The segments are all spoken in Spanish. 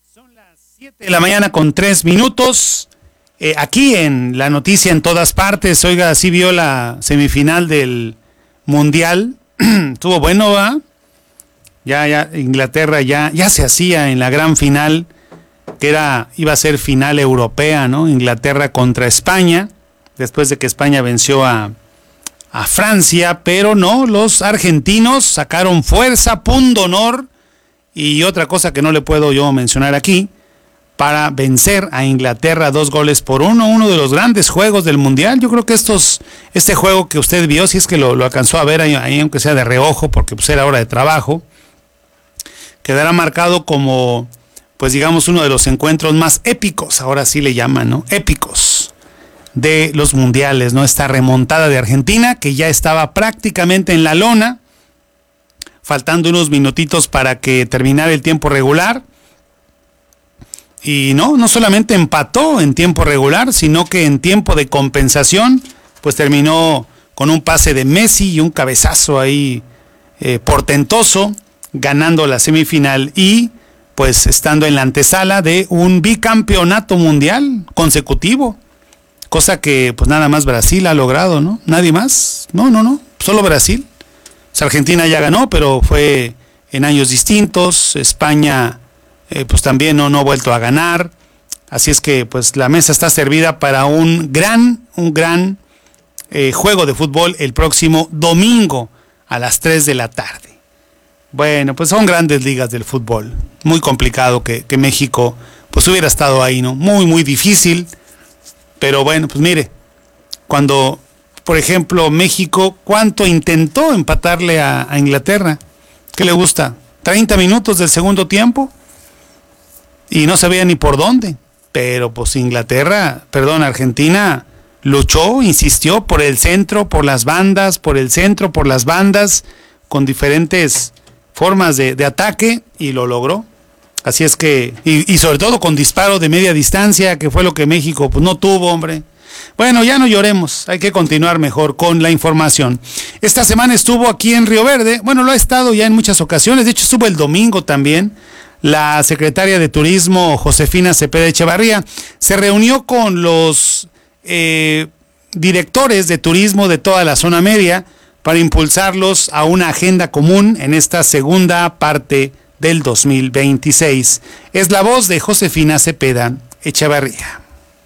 Son las 7 de la mañana con 3 minutos. Aquí en la noticia en todas partes. Oiga, ¿sí vio la semifinal del Mundial? Estuvo bueno, ¿va? Ya Inglaterra ya se hacía en la gran final, que iba a ser final europea, ¿no? Inglaterra contra España, después de que España venció a Francia, pero no, los argentinos sacaron fuerza, pundonor y otra cosa que no le puedo yo mencionar aquí, para vencer a Inglaterra 2-1, uno de los grandes juegos del Mundial. Yo creo que este juego que usted vio, si es que lo alcanzó a ver ahí, aunque sea de reojo, porque pues era hora de trabajo, quedará marcado como, pues digamos, uno de los encuentros más épicos, ahora sí le llaman, ¿no? Épicos de los mundiales, ¿no? Esta remontada de Argentina, que ya estaba prácticamente en la lona, faltando unos minutitos para que terminara el tiempo regular. Y no solamente empató en tiempo regular, sino que en tiempo de compensación, pues terminó con un pase de Messi y un cabezazo ahí portentoso, ganando la semifinal y pues estando en la antesala de un bicampeonato mundial consecutivo, cosa que pues nada más Brasil ha logrado, ¿no? Nadie más, no, solo Brasil. Pues Argentina ya ganó, pero fue en años distintos. España pues también no ha vuelto a ganar, así es que pues la mesa está servida para un gran juego de fútbol el próximo domingo a las 3 de la tarde. Bueno, pues son grandes ligas del fútbol. Muy complicado que México pues hubiera estado ahí, ¿no? Muy difícil. Pero bueno, pues mire, cuando, por ejemplo, México, ¿cuánto intentó empatarle a Inglaterra? ¿Qué le gusta? ¿30 minutos del segundo tiempo? Y no sabía ni por dónde. Pero pues Argentina luchó, insistió por el centro, por las bandas, con diferentes formas de ataque, y lo logró. Así es que, y sobre todo con disparo de media distancia, que fue lo que México pues no tuvo, hombre. Bueno, ya no lloremos, hay que continuar mejor con la información. Esta semana estuvo aquí en Río Verde, bueno, lo ha estado ya en muchas ocasiones, de hecho estuvo el domingo también, la secretaria de Turismo, Josefina Cepeda Echevarría, se reunió con los directores de turismo de toda la zona media, para impulsarlos a una agenda común en esta segunda parte del 2026. Es la voz de Josefina Cepeda Echevarría.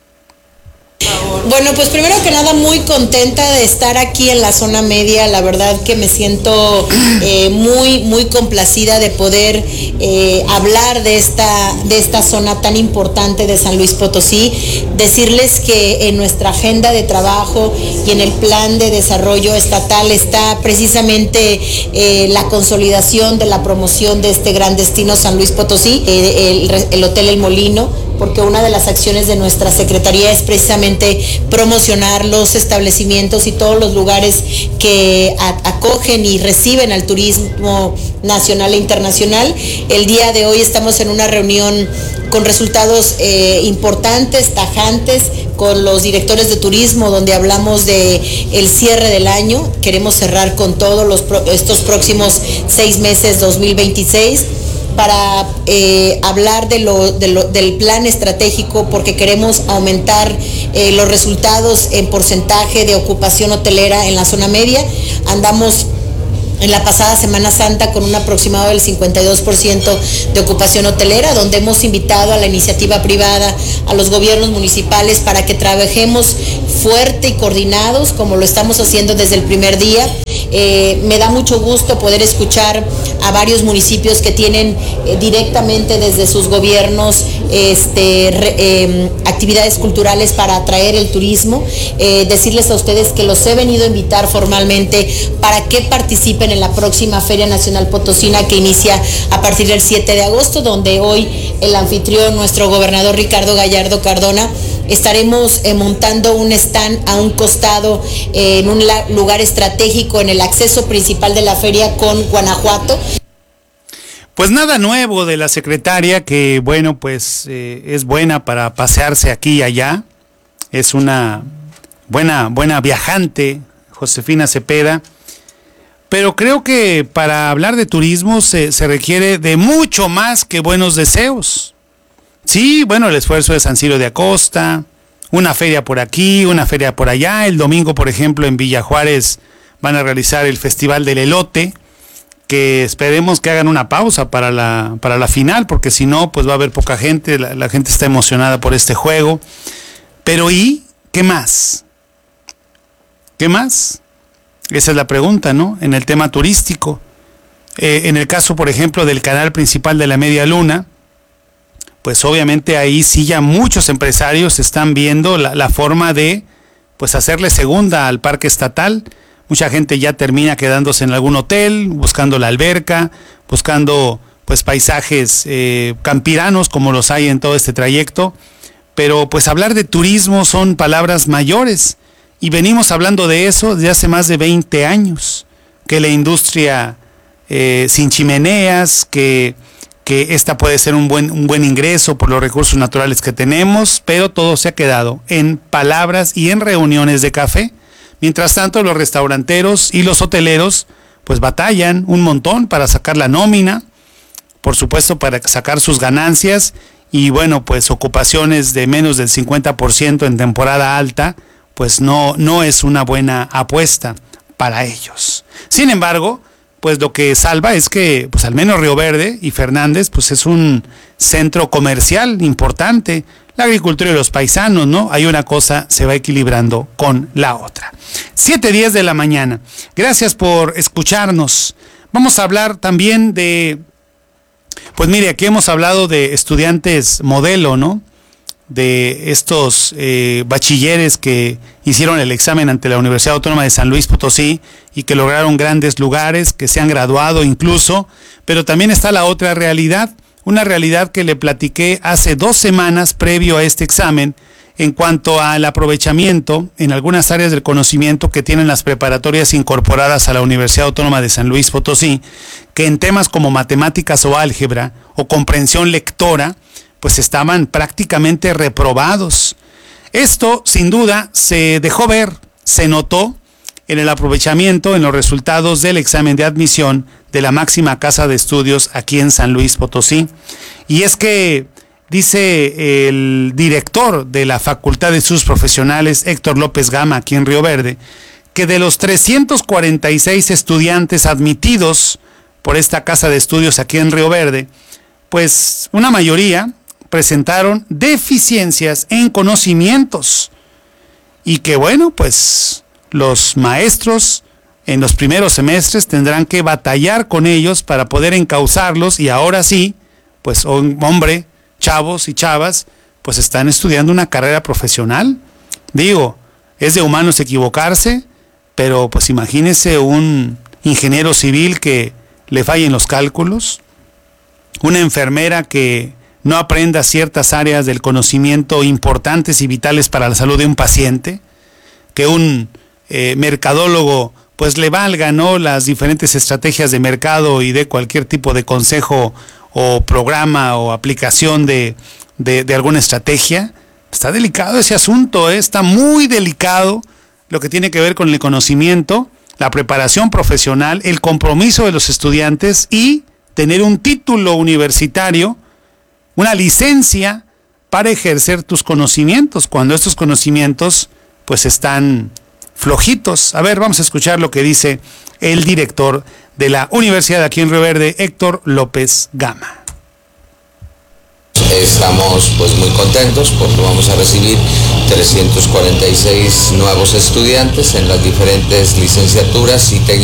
Bueno, pues primero que nada muy contenta de estar aquí en la zona media. La verdad que me siento muy complacida de poder hablar de esta zona tan importante de San Luis Potosí. Decirles que en nuestra agenda de trabajo y en el plan de desarrollo estatal está precisamente la consolidación de la promoción de este gran destino San Luis Potosí, el Hotel El Molino, porque una de las acciones de nuestra secretaría es precisamente promocionar los establecimientos y todos los lugares que acogen y reciben al turismo nacional e internacional. El día de hoy estamos en una reunión con resultados importantes, tajantes, con los directores de turismo, donde hablamos de el cierre del año. Queremos cerrar con todos estos próximos 6 meses 2026. Para hablar del plan estratégico, porque queremos aumentar los resultados en porcentaje de ocupación hotelera en la zona media. Andamos en la pasada Semana Santa con un aproximado del 52% de ocupación hotelera, donde hemos invitado a la iniciativa privada, a los gobiernos municipales, para que trabajemos fuerte y coordinados, como lo estamos haciendo desde el primer día. Me da mucho gusto poder escuchar a varios municipios que tienen directamente desde sus gobiernos actividades culturales para atraer el turismo. Decirles a ustedes que los he venido a invitar formalmente para que participen en la próxima Feria Nacional Potosina, que inicia a partir del 7 de agosto, donde hoy el anfitrión, nuestro gobernador Ricardo Gallardo Cardona, estaremos montando un stand a un costado en un lugar estratégico en el acceso principal de la feria con Guanajuato. Pues nada nuevo de la secretaria, que bueno, pues es buena para pasearse aquí y allá. Es una buena viajante, Josefina Cepeda. Pero creo que para hablar de turismo se requiere de mucho más que buenos deseos. Sí, bueno, el esfuerzo de San Ciro de Acosta, una feria por aquí, una feria por allá. El domingo, por ejemplo, en Villa Juárez van a realizar el Festival del Elote, que esperemos que hagan una pausa para la final, porque si no, pues va a haber poca gente, la gente está emocionada por este juego. Pero ¿y qué más? ¿Qué más? Esa es la pregunta, ¿no? En el tema turístico. En el caso, por ejemplo, del canal principal de la Media Luna, pues obviamente ahí sí ya muchos empresarios están viendo la forma de pues hacerle segunda al parque estatal. Mucha gente ya termina quedándose en algún hotel, buscando la alberca, buscando pues paisajes campiranos como los hay en todo este trayecto. Pero pues hablar de turismo son palabras mayores y venimos hablando de eso desde hace más de 20 años, que la industria sin chimeneas, que esta puede ser un buen ingreso por los recursos naturales que tenemos, pero todo se ha quedado en palabras y en reuniones de café. Mientras tanto, los restauranteros y los hoteleros pues batallan un montón para sacar la nómina, por supuesto para sacar sus ganancias, y bueno, pues ocupaciones de menos del 50% en temporada alta, pues no es una buena apuesta para ellos. Sin embargo, pues lo que salva es que pues al menos Río Verde y Fernández pues es un centro comercial importante. La agricultura y los paisanos, ¿no? Hay una cosa, se va equilibrando con la otra. 7:10 de la mañana. Gracias por escucharnos. Vamos a hablar también de, pues mire, aquí hemos hablado de estudiantes modelo, ¿no? De estos bachilleres que hicieron el examen ante la Universidad Autónoma de San Luis Potosí y que lograron grandes lugares, que se han graduado incluso, pero también está la otra realidad, una realidad que le platiqué hace 2 semanas previo a este examen en cuanto al aprovechamiento en algunas áreas del conocimiento que tienen las preparatorias incorporadas a la Universidad Autónoma de San Luis Potosí, que en temas como matemáticas o álgebra o comprensión lectora, pues estaban prácticamente reprobados. Esto, sin duda, se dejó ver, se notó en el aprovechamiento en los resultados del examen de admisión de la máxima casa de estudios aquí en San Luis Potosí. Y es que dice el director de la Facultad de Estudios Profesionales, Héctor López Gama, aquí en Río Verde, que de los 346 estudiantes admitidos por esta casa de estudios aquí en Río Verde, pues una mayoría presentaron deficiencias en conocimientos y que bueno, pues los maestros en los primeros semestres tendrán que batallar con ellos para poder encauzarlos y ahora sí, pues hombre, chavos y chavas, pues están estudiando una carrera profesional. Digo, es de humanos equivocarse, pero pues imagínese un ingeniero civil que le fallen los cálculos, una enfermera que no aprenda ciertas áreas del conocimiento importantes y vitales para la salud de un paciente, que un mercadólogo pues le valga, ¿no?, las diferentes estrategias de mercado y de cualquier tipo de consejo o programa o aplicación de alguna estrategia. Está delicado ese asunto, está muy delicado lo que tiene que ver con el conocimiento, la preparación profesional, el compromiso de los estudiantes y tener un título universitario, una licencia para ejercer tus conocimientos, cuando estos conocimientos pues están flojitos. A ver, vamos a escuchar lo que dice el director de la universidad de aquí en Río Verde, Héctor López Gama. Estamos pues muy contentos porque vamos a recibir 346 nuevos estudiantes en las diferentes licenciaturas y técnicas